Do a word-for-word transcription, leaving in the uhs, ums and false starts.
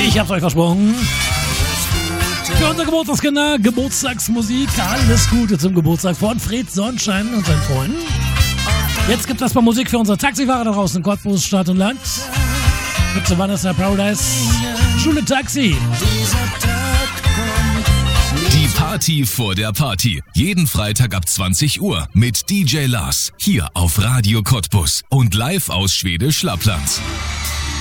Ich hab's euch versprochen. Für unser Geburtstagskinder, Geburtstagsmusik, alles Gute zum Geburtstag von Fred Sonnenschein und seinen Freunden. Jetzt gibt es mal Musik für unsere Taxifahrer da draußen in Cottbus, Stadt und Land. Gibt's Vanessa Paradise, Schule Taxi. Die Party vor der Party. Jeden Freitag ab zwanzig Uhr mit D J Lars. Hier auf Radio Cottbus und live aus Schwedisch Lappland.